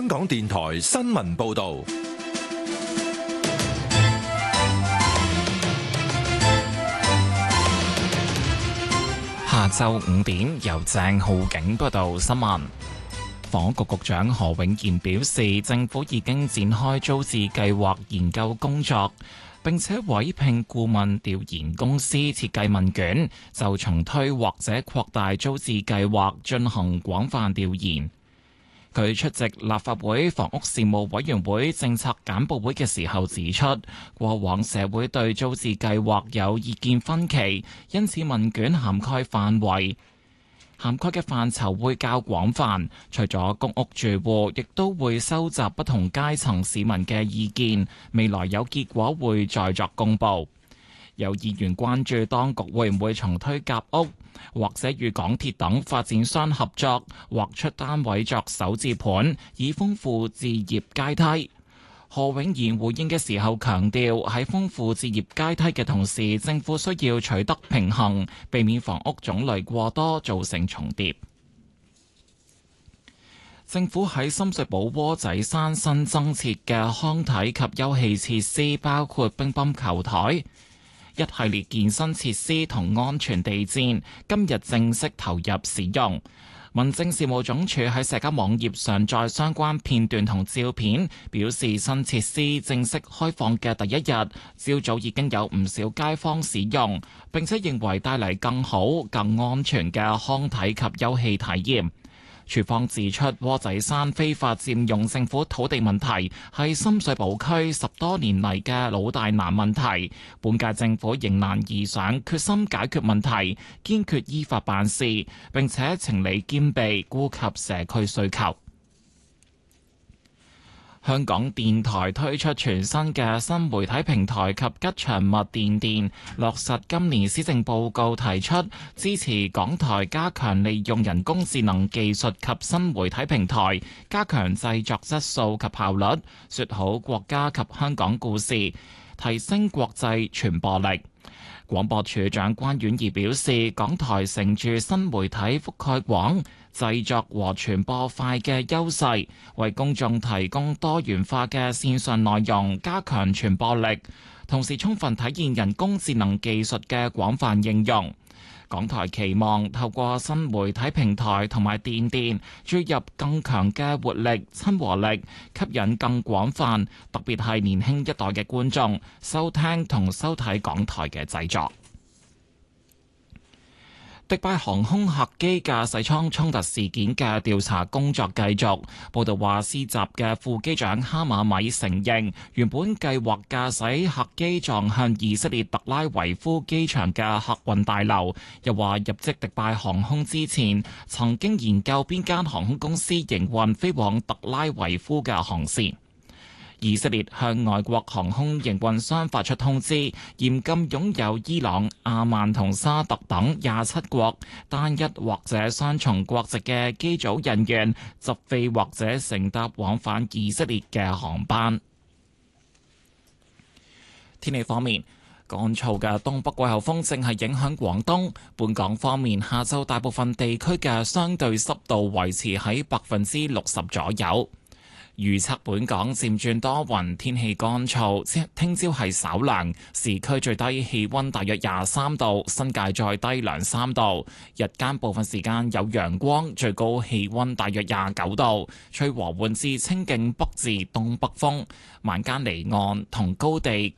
香港電台新聞報道。 下晝5點，由鄭浩景報道新聞。房屋局局長何永賢表示，政府已經展開租置計劃研究工作，並且委聘顧問調研公司設計問卷，就重推或者擴大租置計劃進行廣泛調研。佢出席立法會房屋事務委員會政策簡報會嘅時候指出，過往社會對租置計劃有意見分歧，因此問卷涵蓋嘅範疇會較廣泛，除咗公屋住戶，亦都會收集不同階層市民嘅意見，未來有結果會再作公佈。有議員關注當局會唔會重推夾屋，或者與港鐵等發展商合作，劃出單位作首置盤，以豐富置業階梯。何永賢回應嘅時候強調，喺豐富置業階梯嘅同時，政府需要取得平衡，避免房屋種類過多造成重疊。政府喺深水埗窩仔山新增設嘅康體及休憩設施，包括乒乓球台、一系列健身設施同安全地氈，今日正式投入使用。民政事務總署喺社交網頁上載相關片段同照片，表示新設施正式開放嘅第一日，朝早已經有唔少街坊使用，並且認為帶嚟更好、更安全嘅康體及休憩體驗。署方指出，窩仔山非法佔用政府土地問題係深水埗區10多年嚟嘅老大難問題。本屆政府迎難而上，決心解決問題，堅決依法辦事，並且情理兼備，顧及社區需求。香港電台推出全新嘅新媒體平台及吉祥物電，落實今年施政報告提出支持港台加強利用人工智能技術及新媒體平台，加強製作質素及效率，說好國家及香港故事，提升國際傳播力。廣播處長關婉儀表示，港台乘住新媒體覆蓋廣、製作和傳播快嘅優勢，為公眾提供多元化嘅線上內容，加強傳播力，同時充分體現人工智能技術嘅廣泛應用。港台期望透過新媒體平台同埋電注入更強嘅活力、親和力，吸引更廣泛，特別係年輕一代嘅觀眾收聽同收睇港台嘅製作。迪拜航空客機駕駛艙衝突事件嘅調查工作繼續。報道話，施襲嘅副機長哈馬米承認，原本計劃駕駛客機撞向以色列特拉維夫機場嘅客運大樓。又話入職迪拜航空之前，曾經研究邊間航空公司營運飛往特拉維夫嘅航線。以色列向外國航空營運商發出通知，嚴禁擁有伊朗、阿曼同沙特等27國單一或者雙重國籍嘅機組人員執飛或者乘搭往返以色列嘅航班。天氣方面，乾燥嘅東北季候風正係影響廣東。本港方面，下晝大部分地區嘅相對濕度維持喺60%左右。預測本港漸轉多雲，天氣乾燥。聽朝係稍涼，市區最低氣溫大約23度，新界再低2-3度。日間部分時間有陽光，最高氣溫大約29度，吹和緩至清勁北至東北風。晚間離岸同高地